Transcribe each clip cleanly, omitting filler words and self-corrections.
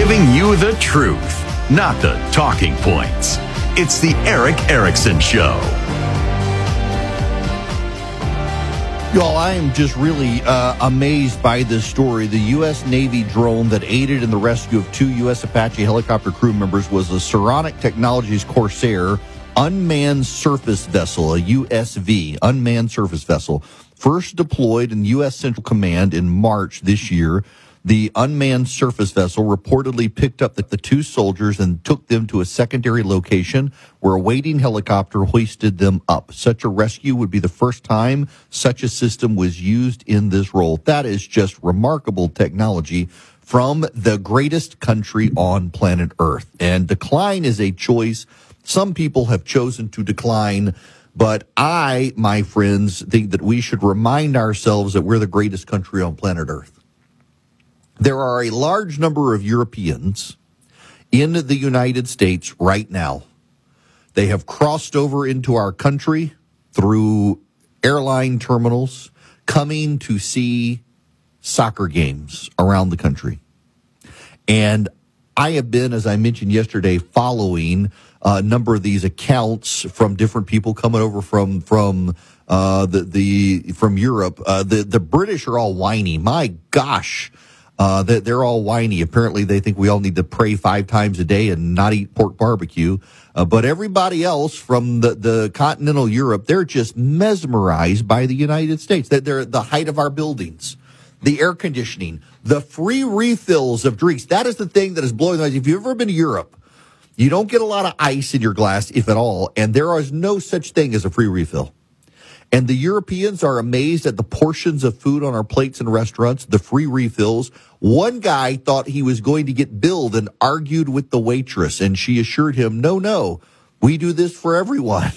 Giving you the truth, not the talking points. It's the Erick Erickson Show. Y'all, I am just really amazed by this story. The U.S. Navy drone that aided in the rescue of two U.S. Apache helicopter crew members was a Saronic Technologies Corsair unmanned surface vessel, a USV, unmanned surface vessel. First deployed in U.S. Central Command in March this year, the unmanned surface vessel reportedly picked up the two soldiers and took them to a secondary location where a waiting helicopter hoisted them up. Such a rescue would be the first time such a system was used in this role. That is just remarkable technology from the greatest country on planet Earth. And decline is a choice. Some people have chosen to decline, but I, my friends, think that we should remind ourselves that we're the greatest country on planet Earth. There are a large number of Europeans in the United States right now. They have crossed over into our country through airline terminals, coming to see soccer games around the country. And I have been, as I mentioned yesterday, following a number of these accounts from different people coming over from Europe. The British are all whiny. My gosh. They're all whiny. Apparently, they think we all need to pray 5 times a day and not eat pork barbecue. But everybody else from the continental Europe, they're just mesmerized by the United States. They're the height of our buildings, the air conditioning, the free refills of drinks. That is the thing that is blowing my mind. If you've ever been to Europe, you don't get a lot of ice in your glass, if at all, and there is no such thing as a free refill. And the Europeans are amazed at the portions of food on our plates in restaurants, the free refills. One guy thought he was going to get billed and argued with the waitress, and she assured him, no, we do this for everyone.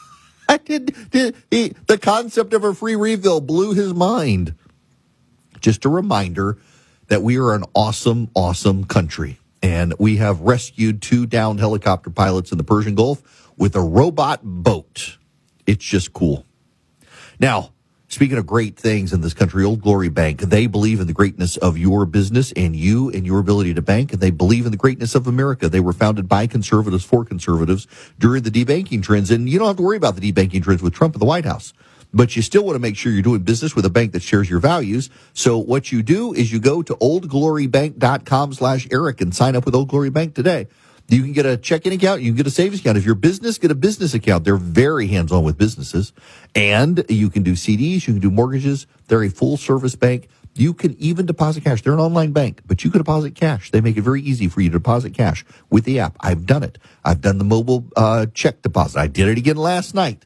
The concept of a free refill blew his mind. Just a reminder that we are an awesome, awesome country. And we have rescued 2 downed helicopter pilots in the Persian Gulf with a robot boat. It's just cool. Now, speaking of great things in this country, Old Glory Bank, they believe in the greatness of your business and you and your ability to bank, and they believe in the greatness of America. They were founded by conservatives for conservatives during the debanking trends, and you don't have to worry about the debanking trends with Trump in the White House. But you still want to make sure you're doing business with a bank that shares your values. So what you do is you go to oldglorybank.com/Eric and sign up with Old Glory Bank today. You can get a checking account. You can get a savings account. If you're a business, get a business account. They're very hands-on with businesses. And you can do CDs. You can do mortgages. They're a full-service bank. You can even deposit cash. They're an online bank, but you can deposit cash. They make it very easy for you to deposit cash with the app. I've done it. I've done the mobile check deposit. I did it again last night.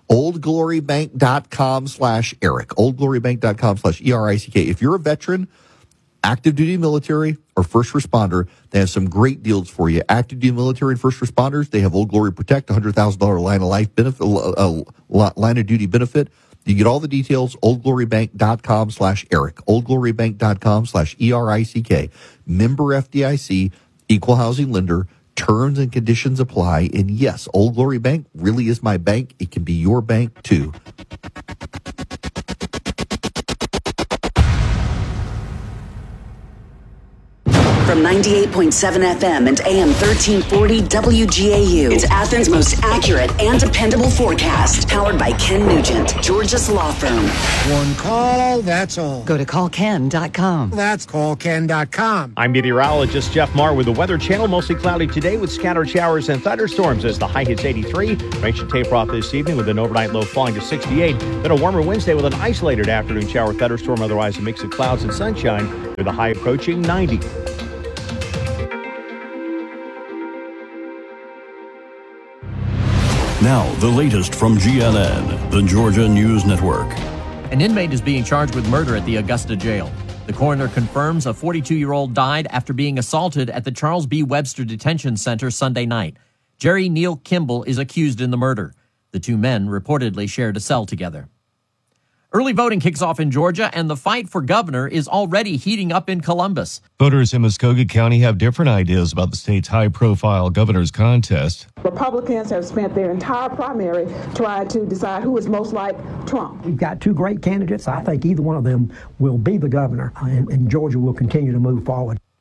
oldglorybank.com/Eric. oldglorybank.com/ERICK. If you're a veteran, active duty military, or first responder, they have some great deals for you. Active duty military and first responders, they have Old Glory Protect, $100,000 line of life benefit, line of duty benefit. You can get all the details, oldglorybank.com/Eric, oldglorybank.com/ERICK. Member FDIC, equal housing lender, terms and conditions apply. And yes, Old Glory Bank really is my bank. It can be your bank too. From 98.7 FM and AM 1340 WGAU. It's Athens' most accurate and dependable forecast. Powered by Ken Nugent, Georgia's law firm. One call, that's all. Go to callken.com. That's callken.com. I'm meteorologist Jeff Marr with the Weather Channel. Mostly cloudy today with scattered showers and thunderstorms as the high hits 83. Rain should taper off this evening with an overnight low falling to 68. Then a warmer Wednesday with an isolated afternoon shower thunderstorm. Otherwise a mix of clouds and sunshine with a high approaching 90. Now, the latest from GNN, the Georgia News Network. An inmate is being charged with murder at the Augusta jail. The coroner confirms a 42-year-old died after being assaulted at the Charles B. Webster Detention Center Sunday night. Jerry Neal Kimball is accused in the murder. The 2 men reportedly shared a cell together. Early voting kicks off in Georgia, and the fight for governor is already heating up in Columbus. Voters in Muskogee County have different ideas about the state's high-profile governor's contest. Republicans have spent their entire primary trying to decide who is most like Trump. We've got 2 great candidates. I think either one of them will be the governor, and Georgia will continue to move forward.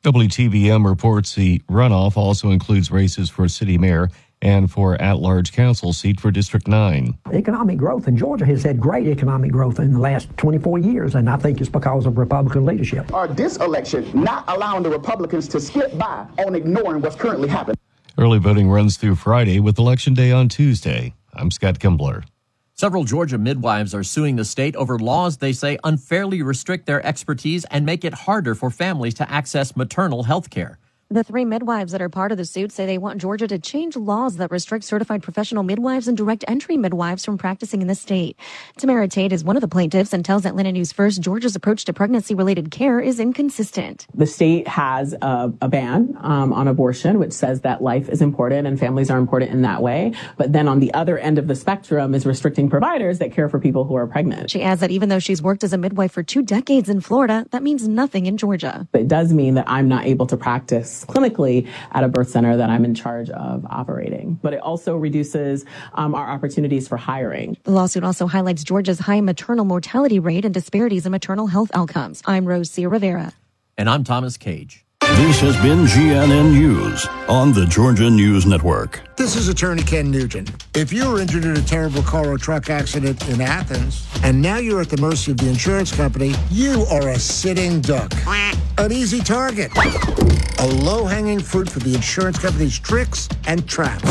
WTVM reports the runoff also includes races for city mayor and for at-large council seat for District 9. Economic growth in Georgia has had great economic growth in the last 24 years, and I think it's because of Republican leadership. This election not allowing the Republicans to skip by on ignoring what's currently happening. Early voting runs through Friday with Election Day on Tuesday. I'm Scott Kimbler. Several Georgia midwives are suing the state over laws they say unfairly restrict their expertise and make it harder for families to access maternal health care. The three midwives that are part of the suit say they want Georgia to change laws that restrict certified professional midwives and direct entry midwives from practicing in the state. Tamara Tate is one of the plaintiffs and tells Atlanta News First Georgia's approach to pregnancy-related care is inconsistent. The state has a ban on abortion, which says that life is important and families are important in that way. But then on the other end of the spectrum is restricting providers that care for people who are pregnant. She adds that even though she's worked as a midwife for 2 decades in Florida, that means nothing in Georgia. It does mean that I'm not able to practice clinically at a birth center that I'm in charge of operating. But it also reduces our opportunities for hiring. The lawsuit also highlights Georgia's high maternal mortality rate and disparities in maternal health outcomes. I'm Rose C. Rivera. And I'm Thomas Cage. This has been GNN News on the Georgia News Network. This is Attorney Ken Nugent. If you were injured in a terrible car or truck accident in Athens, and now you're at the mercy of the insurance company, you are a sitting duck. An easy target. A low-hanging fruit for the insurance company's tricks and traps.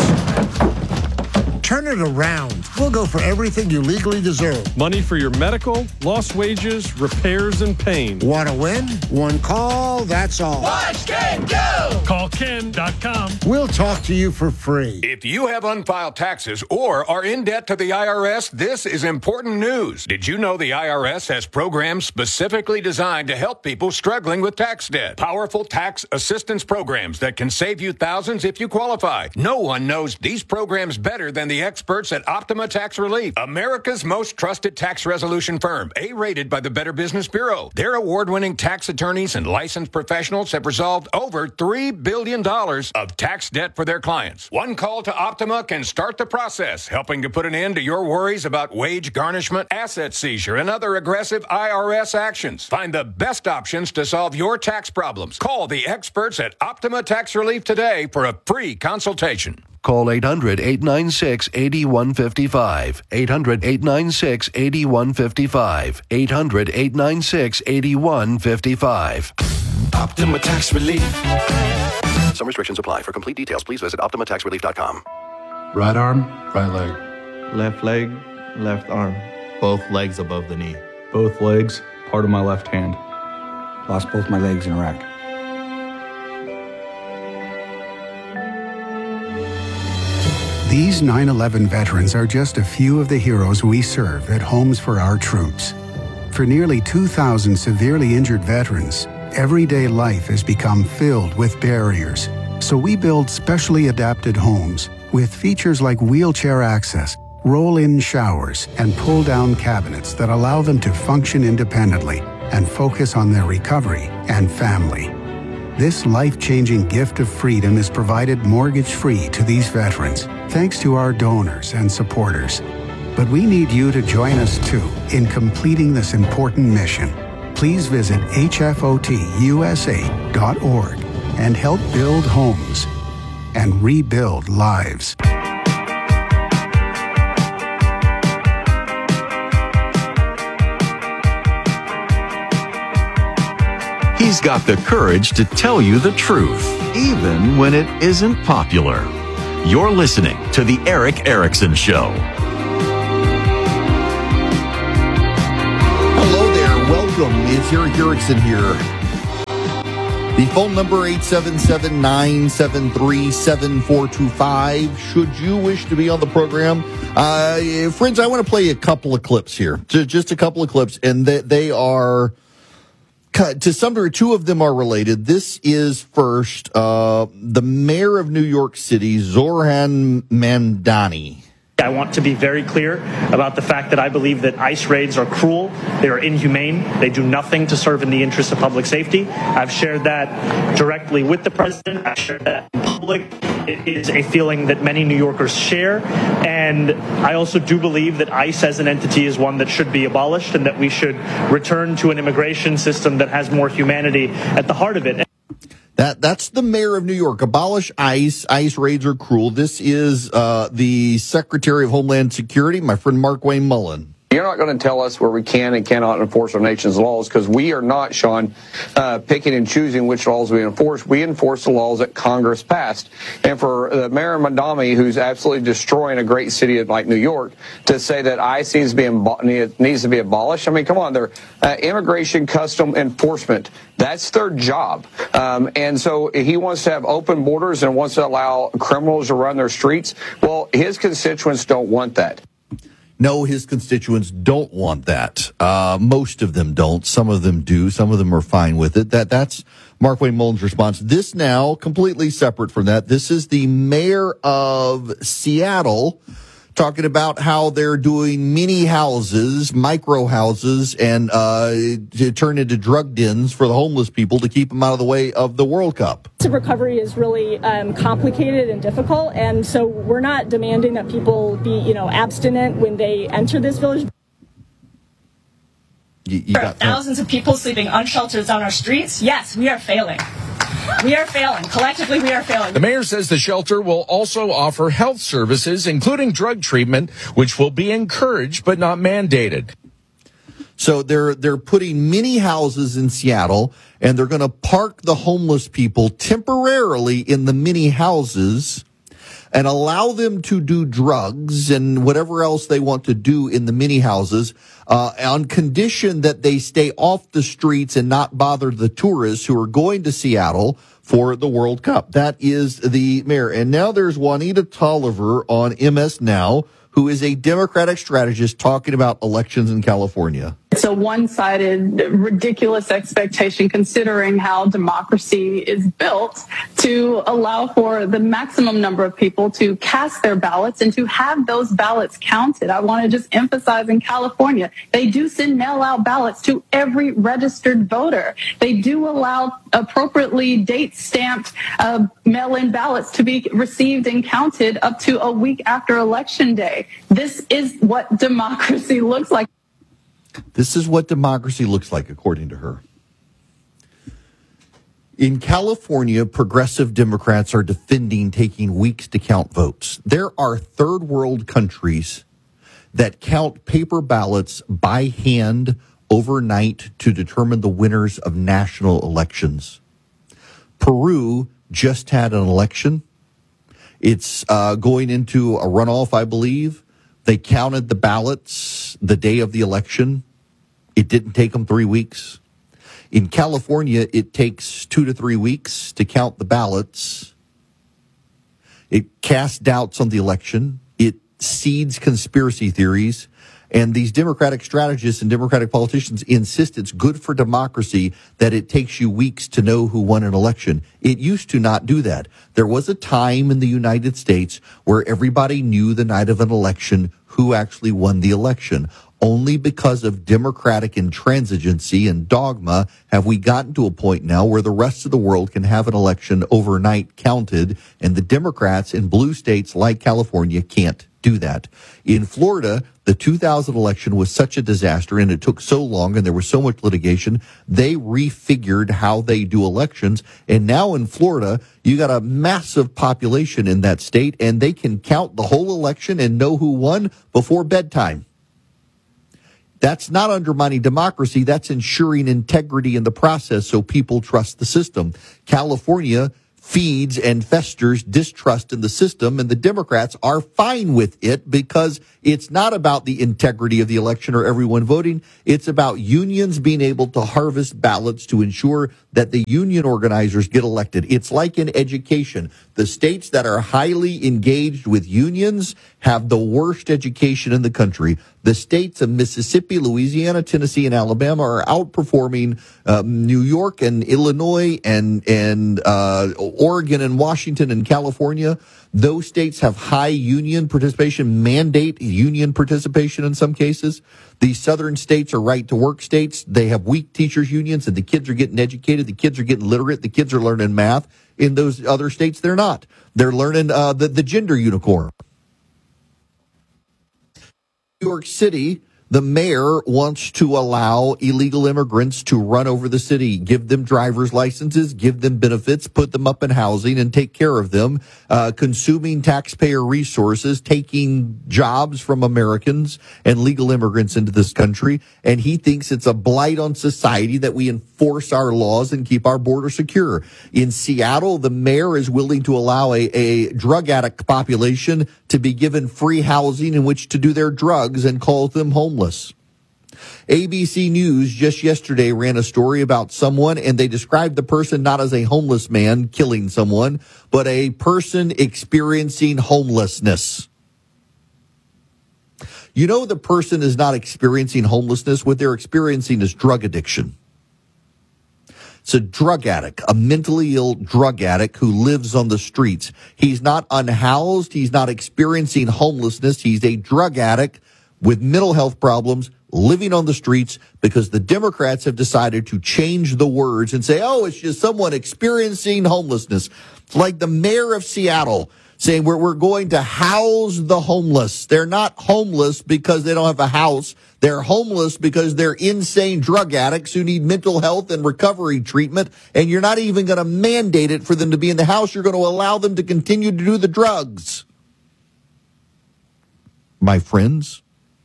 Turn it around. We'll go for everything you legally deserve. Money for your medical, lost wages, repairs, and pain. Want to win? One call, that's all. Watch Ken go! Call Ken.com. We'll talk to you for free. If you have unfiled taxes or are in debt to the IRS, this is important news. Did you know the IRS has programs specifically designed to help people struggling with tax debt? Powerful tax assistance programs that can save you thousands if you qualify. No one knows these programs better than the experts at Optima Tax Relief, America's most trusted tax resolution firm, A-rated by the Better Business Bureau. Their award-winning tax attorneys and licensed professionals have resolved over $3 billion of tax debt for their clients. One call to Optima can start the process, helping to put an end to your worries about wage garnishment, asset seizure, and other aggressive IRS actions. Find the best options to solve your tax problems. Call the experts at Optima Tax Relief today for a free consultation. Call 800-896-8155. 800-896-8155. 800-896-8155. Optima Tax Relief. Some restrictions apply. For complete details, please visit OptimaTaxRelief.com. Right arm, right leg. Left leg, left arm. Both legs above the knee. Both legs, part of my left hand. Lost both my legs in Iraq. These 9/11 veterans are just a few of the heroes we serve at Homes for Our Troops. For nearly 2,000 severely injured veterans, everyday life has become filled with barriers. So we build specially adapted homes with features like wheelchair access, roll-in showers, and pull-down cabinets that allow them to function independently and focus on their recovery and family. This life-changing gift of freedom is provided mortgage-free to these veterans, thanks to our donors and supporters. But we need you to join us, too, in completing this important mission. Please visit hfotusa.org and help build homes and rebuild lives. He's got the courage to tell you the truth, even when it isn't popular. You're listening to The Erick Erickson Show. Hello there. Welcome. It's Erick Erickson here. The phone number 877-973-7425. Should you wish to be on the program, friends, I want to play a couple of clips here, just a couple of clips, and they are. To some degree, two of them are related. This is first, the mayor of New York City, Zohran Mamdani. I want to be very clear about the fact that I believe that ICE raids are cruel, they are inhumane, they do nothing to serve in the interest of public safety. I've shared that directly with the president, I've shared that in public. It is a feeling that many New Yorkers share, and I also do believe that ICE as an entity is one that should be abolished and that we should return to an immigration system that has more humanity at the heart of it. That's the mayor of New York. Abolish ICE. ICE raids are cruel. This is the Secretary of Homeland Security, my friend Mark Wayne Mullen. You're not going to tell us where we can and cannot enforce our nation's laws, because we are not, Sean, picking and choosing which laws we enforce. We enforce the laws that Congress passed. And for Mayor Mamdani, who's absolutely destroying a great city like New York, to say that ICE needs to be abolished, I mean, come on, they're immigration custom enforcement. That's their job. And so he wants to have open borders and wants to allow criminals to run their streets. Well, his constituents don't want that. No, his constituents don't want that. Most of them don't. Some of them do. Some of them are fine with it. That's Mark Wayne Mullen's response. This now, completely separate from that, this is the mayor of Seattle talking about how they're doing mini houses, micro houses, and to turn into drug dens for the homeless people to keep them out of the way of the World Cup. Recovery is really complicated and difficult, and so we're not demanding that people be, abstinent when they enter this village. There are thousands of people sleeping unsheltered on our streets. Yes, we are failing. We are failing. Collectively, we are failing. The mayor says the shelter will also offer health services, including drug treatment, which will be encouraged but not mandated. So they're putting mini houses in Seattle, and they're going to park the homeless people temporarily in the mini houses and allow them to do drugs and whatever else they want to do in the mini houses on condition that they stay off the streets and not bother the tourists who are going to Seattle for the World Cup. That is the mayor. And now there's Juanita Tolliver on MS Now, who is a Democratic strategist talking about elections in California. It's a one-sided, ridiculous expectation considering how democracy is built to allow for the maximum number of people to cast their ballots and to have those ballots counted. I want to just emphasize in California, they do send mail-out ballots to every registered voter. They do allow appropriately date-stamped mail-in ballots to be received and counted up to a week after Election Day. This is what democracy looks like. This is what democracy looks like, according to her. In California, progressive Democrats are defending taking weeks to count votes. There are third world countries that count paper ballots by hand overnight to determine the winners of national elections. Peru just had an election. It's going into a runoff, I believe. They counted the ballots the day of the election. It didn't take them 3 weeks. In California, it takes 2 to 3 weeks to count the ballots. It casts doubts on the election. It seeds conspiracy theories. And these Democratic strategists and Democratic politicians insist it's good for democracy that it takes you weeks to know who won an election. It used to not do that. There was a time in the United States where everybody knew the night of an election who actually won the election. Only because of Democratic intransigency and dogma have we gotten to a point now where the rest of the world can have an election overnight counted, and the Democrats in blue states like California can't do that. In Florida, the 2000 election was such a disaster and it took so long and there was so much litigation, they refigured how they do elections. And now in Florida, you got a massive population in that state and they can count the whole election and know who won before bedtime. That's not undermining democracy. That's ensuring integrity in the process so people trust the system. California feeds and festers distrust in the system, and the Democrats are fine with it because it's not about the integrity of the election or everyone voting. It's about unions being able to harvest ballots to ensure that the union organizers get elected. It's like in education. The states that are highly engaged with unions have the worst education in the country. The states of Mississippi, Louisiana, Tennessee, and Alabama are outperforming New York and Illinois and Oregon and Washington and California. Those states have high union participation, mandate union participation in some cases. The southern states are right-to-work states. They have weak teachers' unions, and the kids are getting educated. The kids are getting literate. The kids are learning math. In those other states, they're not. They're learning the gender unicorn. New York City, The mayor wants to allow illegal immigrants to run over the city, give them driver's licenses, give them benefits, put them up in housing, and take care of them, consuming taxpayer resources, taking jobs from Americans and legal immigrants into this country. And he thinks it's a blight on society that we enforce our laws and keep our border secure. In Seattle, the mayor is willing to allow a drug addict population to be given free housing in which to do their drugs and calls them homeless. ABC News just yesterday ran a story about someone, and they described the person not as a homeless man killing someone, but a person experiencing homelessness. You know, the person is not experiencing homelessness. What they're experiencing is drug addiction. It's a drug addict, a mentally ill drug addict who lives on the streets. He's not unhoused. He's not experiencing homelessness. He's a drug addict with mental health problems, living on the streets, because the Democrats have decided to change the words and say, oh, it's just someone experiencing homelessness. It's like the mayor of Seattle saying we're going to house the homeless. They're not homeless because they don't have a house. They're homeless because they're insane drug addicts who need mental health and recovery treatment, and you're not even going to mandate it for them to be in the house. You're going to allow them to continue to do the drugs. My friends,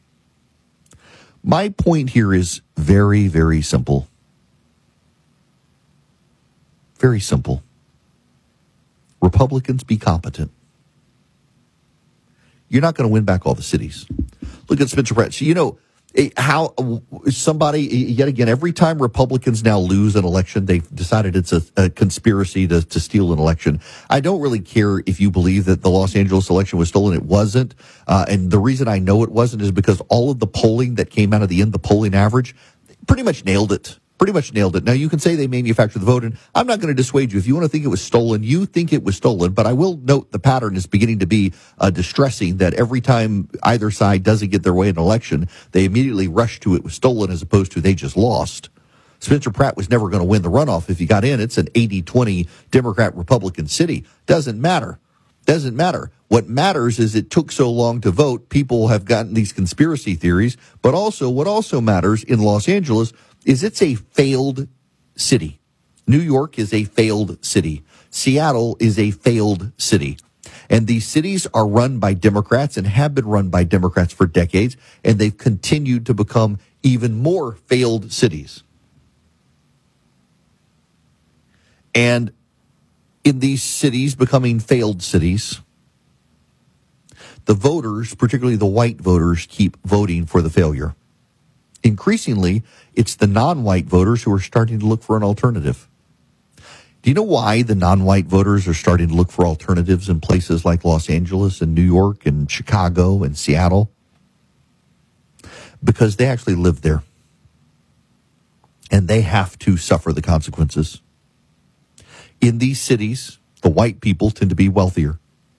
my point here is very, very simple. Very simple. Republicans, be competent. You're not going to win back all the cities. Look at Spencer Pratt. So, you know, how somebody, yet again, every time Republicans now lose an election, they've decided it's a conspiracy to steal an election. I don't really care if you believe that the Los Angeles election was stolen. It wasn't. And the reason I know it wasn't is because all of the polling that came out of the end, the polling average, pretty much nailed it. Pretty much nailed it. Now, you can say they manufactured the vote, and I'm not going to dissuade you. If you want to think it was stolen, you think it was stolen. But I will note the pattern is beginning to be distressing, that every time either side doesn't get their way in an election, they immediately rush to it was stolen as opposed to they just lost. Spencer Pratt was never going to win the runoff if he got in. It's an 80-20 Democrat-Republican city. Doesn't matter. Doesn't matter. What matters is it took so long to vote. People have gotten these conspiracy theories. But also, what also matters in Los Angeles is it's a failed city. New York is a failed city. Seattle is a failed city. And these cities are run by Democrats and have been run by Democrats for decades, and they've continued to become even more failed cities. And in these cities becoming failed cities, the voters, particularly the white voters, keep voting for the failure. Increasingly, it's the non-white voters who are starting to look for an alternative. Do you know why the non-white voters are starting to look for alternatives in places like Los Angeles and New York and Chicago and Seattle? Because they actually live there. And they have to suffer the consequences. In these cities, the white people tend to be wealthier.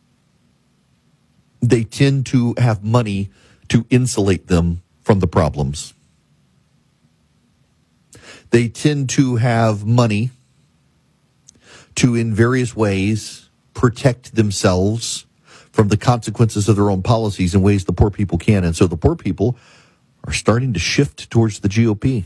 They tend to have money to insulate them from the problems. They tend to have money to, in various ways, protect themselves from the consequences of their own policies in ways the poor people can. And so the poor people are starting to shift towards the GOP.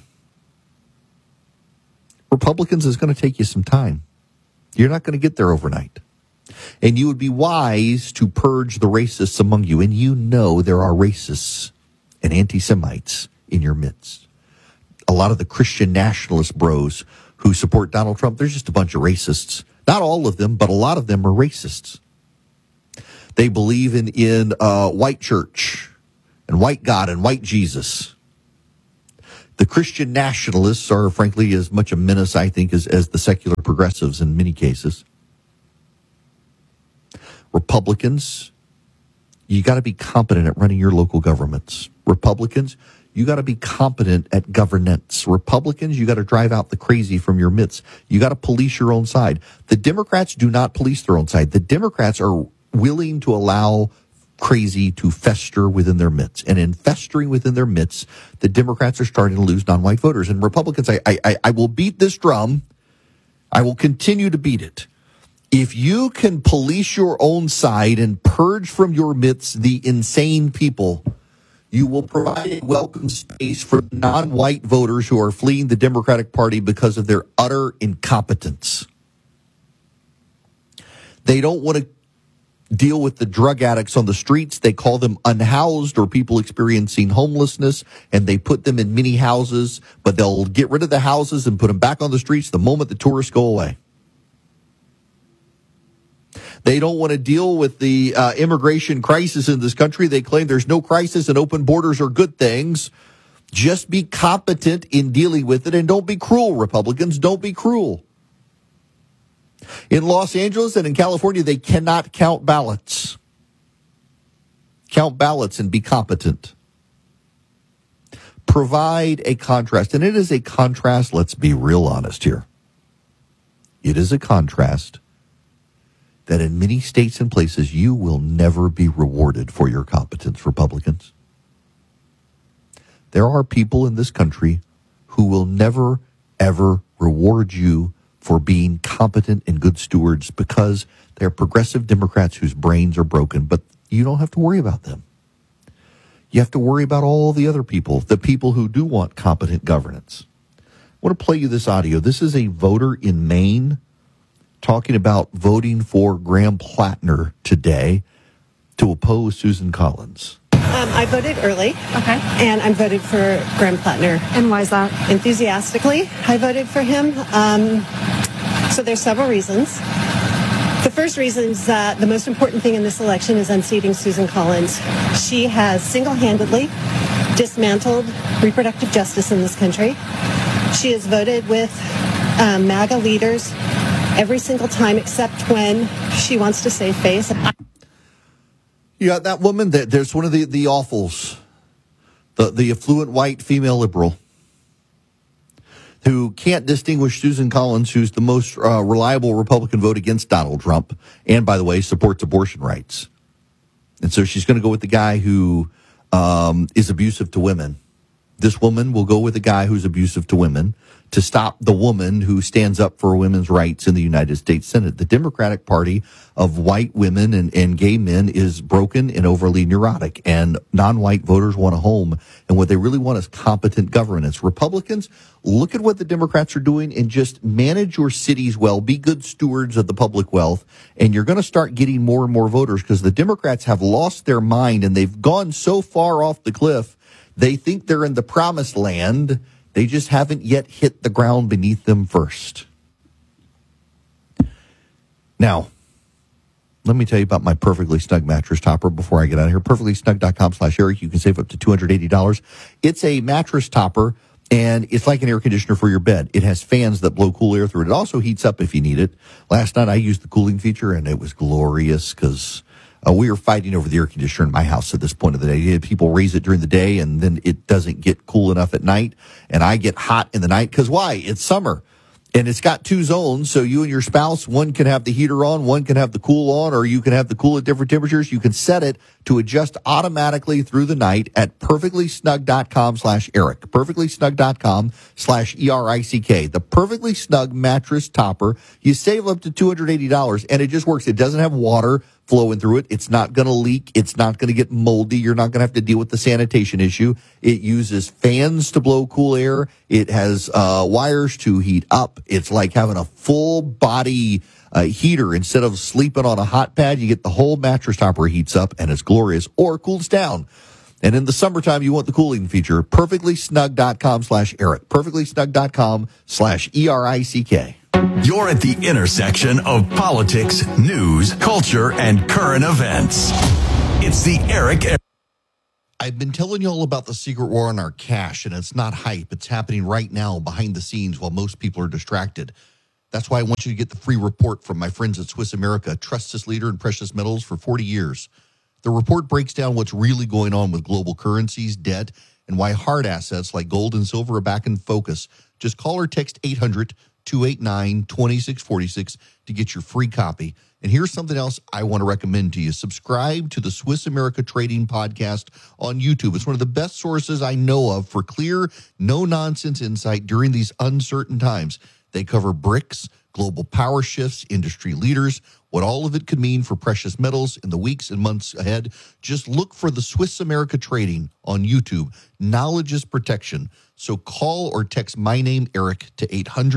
Republicans is going to take you some time. You're not going to get there overnight. And you would be wise to purge the racists among you. And you know there are racists and anti-Semites in your midst. A lot of the Christian nationalist bros who support Donald Trump, they're just a bunch of racists. Not all of them, but a lot of them are racists. They believe in white church and white God and white Jesus. The Christian nationalists are, frankly, as much a menace, I think, as the secular progressives in many cases. Republicans, you got to be competent at running your local governments. Republicans, you got to be competent at governance. Republicans, you got to drive out the crazy from your midst. You got to police your own side. The Democrats do not police their own side. The Democrats are willing to allow crazy to fester within their midst. And in festering within their midst, the Democrats are starting to lose non-white voters. And Republicans, I will beat this drum. I will continue to beat it. If you can police your own side and purge from your midst the insane people, You will provide a welcome space for non-white voters who are fleeing the Democratic Party because of their utter incompetence. They don't want to deal with the drug addicts on the streets. They call them unhoused or people experiencing homelessness, and they put them in mini houses, but they'll get rid of the houses and put them back on the streets the moment the tourists go away. They don't want to deal with the immigration crisis in this country. They claim there's no crisis and open borders are good things. Just be competent in dealing with it, and don't be cruel, Republicans. Don't be cruel. In Los Angeles and in California, they cannot count ballots. Count ballots and be competent. Provide a contrast. And it is a contrast, let's be real honest here. It is a contrast that in many states and places you will never be rewarded for your competence, Republicans. There are people in this country who will never, ever reward you for being competent and good stewards because they're progressive Democrats whose brains are broken, but you don't have to worry about them. You have to worry about all the other people, the people who do want competent governance. I want to play you this audio. This is a voter in Maine talking about voting for Graham Plattner today to oppose Susan Collins. I voted early, and I voted for Graham Plattner. And why is that? Enthusiastically, I voted for him. So there's several reasons. The first reason is that the most important thing in this election is unseating Susan Collins. She has single-handedly dismantled reproductive justice in this country. She has voted with MAGA leaders every single time except when she wants to save face. You got that woman, there's one of the awfuls, the affluent white female liberal who can't distinguish Susan Collins, who's the most reliable Republican vote against Donald Trump, and, by the way, supports abortion rights. And so she's going to go with the guy who is abusive to women. This woman will go with a guy who's abusive to women to stop the woman who stands up for women's rights in the United States Senate. The Democratic Party of white women and gay men is broken and overly neurotic, and non-white voters want a home, and what they really want is competent governance. Republicans, look at what the Democrats are doing and just manage your cities well, be good stewards of the public wealth, and you're going to start getting more and more voters because the Democrats have lost their mind and they've gone so far off the cliff. They think they're in the promised land. They just haven't yet hit the ground beneath them first. Now, let me tell you about my Perfectly Snug mattress topper before I get out of here. PerfectlySnug.com/Eric. You can save up to $280. It's a mattress topper, and it's like an air conditioner for your bed. It has fans that blow cool air through it. It also heats up if you need it. Last night I used the cooling feature, and it was glorious because we were fighting over the air conditioner in my house at this point of the day. People raise it during the day, and then it doesn't get cool enough at night. And I get hot in the night because why? It's summer. And it's got two zones, so you and your spouse, one can have the heater on, one can have the cool on, or you can have the cool at different temperatures. You can set it to adjust automatically through the night at perfectlysnug.com/Eric. Perfectlysnug.com/ERICK. The Perfectly Snug mattress topper. You save up to $280, and it just works. It doesn't have water flowing through it. It's not going to leak. It's not going to get moldy. You're not going to have to deal with the sanitation issue. It uses fans to blow cool air. It has wires to heat up. It's like having a full body heater. Instead of sleeping on a hot pad, you get the whole mattress topper heats up, and it's glorious, or cools down. And in the summertime, you want the cooling feature. Perfectlysnug.com/Eric. Perfectlysnug.com/ERICK. You're at the intersection of politics, news, culture, and current events. It's the Eric. I've been telling you all about the secret war on our cash, and it's not hype. It's happening right now behind the scenes while most people are distracted. That's why I want you to get the free report from my friends at Swiss America, a trusted leader in precious metals for 40 years. The report breaks down what's really going on with global currencies, debt, and why hard assets like gold and silver are back in focus. Just call or text 800-289-2646 to get your free copy. And here's something else I want to recommend to you. Subscribe to the Swiss America Trading Podcast on YouTube. It's one of the best sources I know of for clear, no-nonsense insight during these uncertain times. They cover BRICS, global power shifts, industry leaders, what all of it could mean for precious metals in the weeks and months ahead, just look for the Swiss America Trading on YouTube. Knowledge is protection. So call or text my name, Eric, to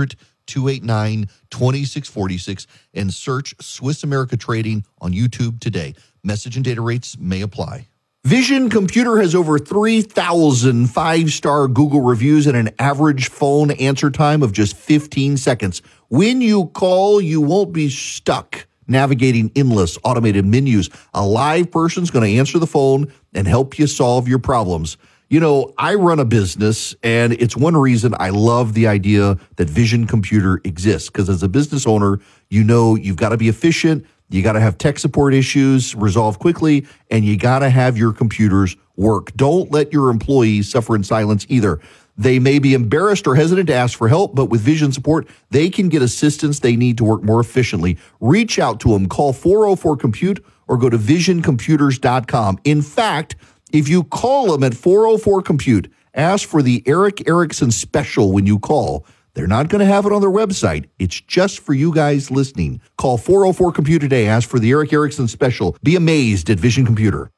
800-289-2646 and search Swiss America Trading on YouTube today. Message and data rates may apply. Vision Computer has over 3,000 five-star Google reviews and an average phone answer time of just 15 seconds. When you call, you won't be stuck navigating endless automated menus. A live person's going to answer the phone and help you solve your problems. You know, I run a business, and it's one reason I love the idea that Vision Computer exists, because as a business owner, you know you've got to be efficient, you got to have tech support issues resolved quickly, and you got to have your computers work. Don't let your employees suffer in silence either. They may be embarrassed or hesitant to ask for help, but with Vision support, they can get assistance they need to work more efficiently. Reach out to them. Call 404-COMPUTE or go to visioncomputers.com. In fact, if you call them at 404-COMPUTE, ask for the Eric Erickson special when you call. They're not going to have it on their website. It's just for you guys listening. Call 404-COMPUTE today. Ask for the Eric Erickson special. Be amazed at Vision Computer.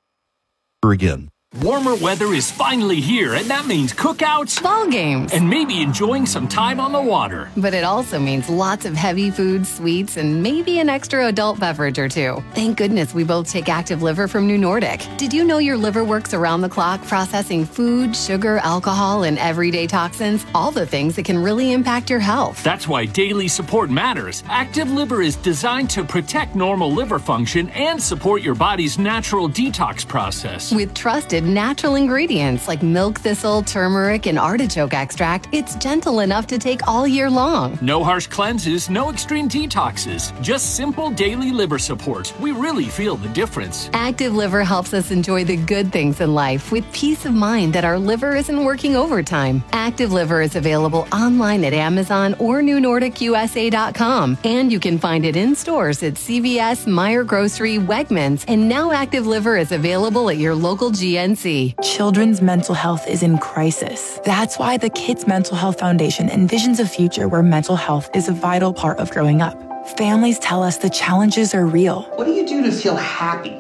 Again. Warmer weather is finally here, and that means cookouts, ball games, and maybe enjoying some time on the water. But it also means lots of heavy foods, sweets, and maybe an extra adult beverage or two. Thank goodness we both take Active Liver from New Nordic. Did you know your liver works around the clock processing food, sugar, alcohol, and everyday toxins? All the things that can really impact your health. That's why daily support matters. Active Liver is designed to protect normal liver function and support your body's natural detox process. With trusted natural ingredients like milk thistle, turmeric, and artichoke extract, it's gentle enough to take all year long. No harsh cleanses, no extreme detoxes, just simple daily liver support. We really feel the difference. Active Liver helps us enjoy the good things in life with peace of mind that our liver isn't working overtime. Active Liver is available online at Amazon or NewNordicUSA.com, and you can find it in stores at CVS, Meijer Grocery, Wegmans, and now Active Liver is available at your local GNC. Children's mental health is in crisis. That's why the Kids Mental Health Foundation envisions a future where mental health is a vital part of growing up. Families tell us the challenges are real. What do you do to feel happy?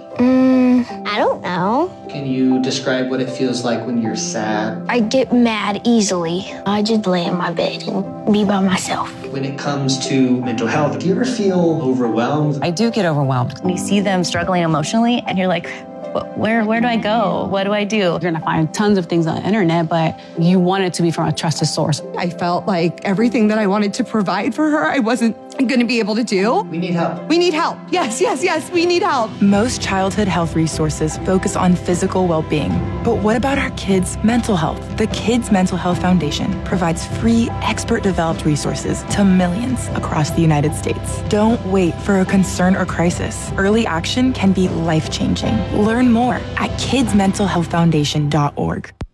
I don't know. Can you describe what it feels like when you're sad? I get mad easily. I just lay in my bed and be by myself. When it comes to mental health, do you ever feel overwhelmed? I do get overwhelmed. When you see them struggling emotionally and you're like, where do I go? What do I do? You're going to find tons of things on the internet, but you want it to be from a trusted source. I felt like everything that I wanted to provide for her, I wasn't going to be able to do. We need help. We need help. Yes, we need help. Most childhood health resources focus on physical well-being. But what about our kids' mental health? The Kids Mental Health Foundation provides free, expert-developed resources to millions across the United States. Don't wait for a concern or crisis. Early action can be life-changing. Learn more at kidsmentalhealthfoundation.org.